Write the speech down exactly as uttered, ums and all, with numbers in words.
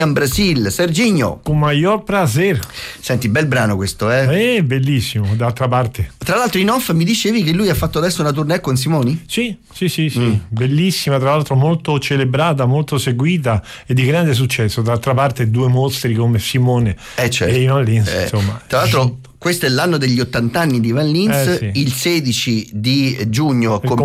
in Brasil. Serginho. Con maggior prazer. Senti, bel brano questo, eh? Eh, bellissimo, d'altra parte. Tra l'altro in off mi dicevi che lui ha fatto adesso una tournée con Simoni? Sì, sì, sì, sì. Mm. Bellissima, tra l'altro molto celebrata, molto seguita e di grande successo. D'altra parte due mostri come Simone eh, certo. e Ivan Lins, eh. insomma. Tra l'altro questo è l'anno degli ottanta anni di Ivan Lins, eh, sì. il sedici di giugno